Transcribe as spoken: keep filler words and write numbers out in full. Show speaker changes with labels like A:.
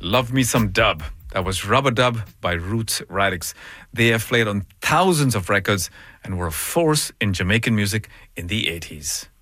A: Love Me Some Dub. That was Rubber Dub by Roots Radics. They have played on thousands of records and were a force in Jamaican music in the eighties.